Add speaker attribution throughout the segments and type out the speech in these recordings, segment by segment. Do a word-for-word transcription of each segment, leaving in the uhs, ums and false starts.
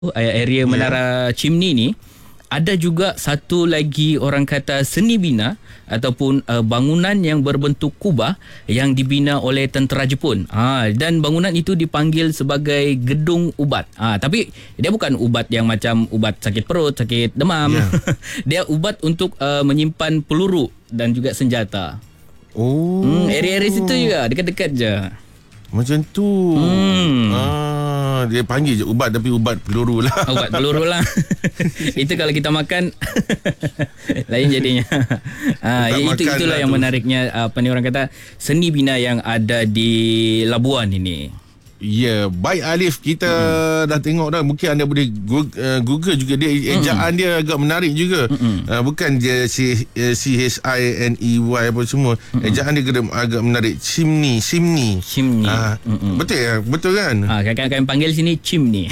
Speaker 1: area Menara yeah. Chimney ni, ada juga satu lagi orang kata seni bina ataupun uh, bangunan yang berbentuk kubah yang dibina oleh tentera Jepun. Ha, dan bangunan itu dipanggil sebagai gedung ubat. Ha, tapi dia bukan ubat yang macam ubat sakit perut, sakit demam. Yeah. Dia ubat untuk uh, menyimpan peluru dan juga senjata.
Speaker 2: Oh.
Speaker 1: Hmm, area-area situ juga, dekat-dekat je.
Speaker 2: Macam tu. Hmm. Ah, dia panggil je ubat tapi ubat peluru lah.
Speaker 1: Ubat peluru lah. Itu kalau kita makan lain jadinya. Ha, itu itulah yang tu. Menariknya apa ni orang kata seni bina yang ada di Labuan ini.
Speaker 2: Ya, yeah, baik Alif, kita mm-hmm. dah tengok dah. Mungkin anda boleh Google juga dia. Ejaan mm-hmm. dia agak menarik juga. Mm-hmm. uh, Bukan dia C H I N E Y apa semua. Mm-hmm. Ejaan dia agak menarik. Chimney Chimney
Speaker 1: Chimney
Speaker 2: uh, mm-hmm. Betul ya? Betul kan?
Speaker 1: Ah, Kakak-kakak panggil sini Chimney.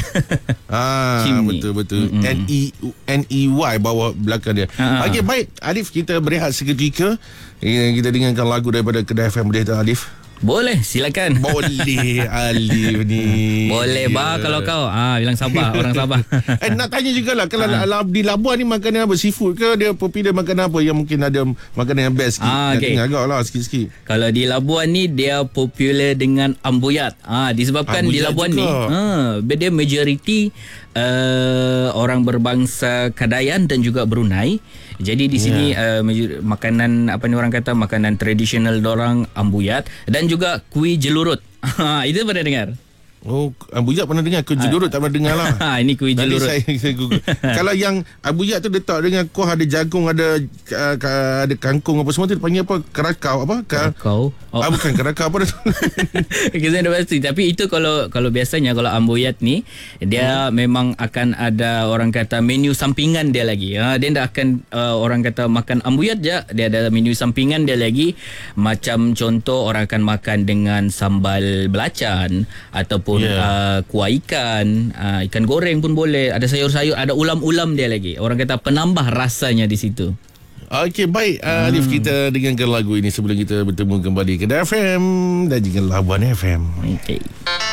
Speaker 2: Ah, Chimney. Betul-betul mm-hmm. N E N E Y bawah belakang dia. uh-huh. Okey, baik Alif, kita berehat seketika. Kita dengarkan lagu daripada Kedah F M. Boleh tak Alif?
Speaker 1: Boleh, silakan.
Speaker 2: Boleh Alif ni.
Speaker 1: Boleh bah kalau kau. Ah, bilang sabar, orang sabar.
Speaker 2: Eh, nak tanya jugalah, kalau ah. di Labuan ni makanan apa? Seafood ke? Dia popular makanan apa yang mungkin ada makanan yang best sikit? Ah, okay. Nak dengar agak lah sikit-sikit.
Speaker 1: Kalau di Labuan ni dia popular dengan ambuyat. Ah, disebabkan ambuyat di Labuan juga. ni, ah, dia majoriti uh, orang berbangsa Kadayan dan juga Brunei. Jadi di sini yeah. uh, makanan apa ni orang kata makanan tradisional dorang ambuyat dan juga kuih jelurut. Itu pernah dengar?
Speaker 2: Oh, ambuyat pernah dengar, kuih jelurut tak pernah dengar lah.
Speaker 1: Ini kuih jelurut.
Speaker 2: Saya, saya Google. Kalau yang ambuyat tu letak dengan kuah, ada jagung, ada uh, ada kangkung apa semua tu dipanggil apa? Kerakau apa?
Speaker 1: Kerakau.
Speaker 2: Oh. Ah, bukan kerakau apa tu?
Speaker 1: Kita dah pasti. Tapi itu kalau kalau biasanya kalau ambuyat ni dia hmm. memang akan ada orang kata menu sampingan dia lagi. Ha, dia tak akan uh, orang kata makan ambuyat je, dia ada menu sampingan dia lagi. Macam contoh orang akan makan dengan sambal belacan ataupun Yeah. Uh, kuah ikan, uh, ikan goreng pun boleh. Ada sayur-sayur, ada ulam-ulam dia lagi. Orang kata penambah rasanya di situ.
Speaker 2: Okey, baik uh, hmm. Alif, kita dengarkan lagu ini sebelum kita bertemu kembali ke Kedah F M dan juga Labuan F M.
Speaker 1: Okey.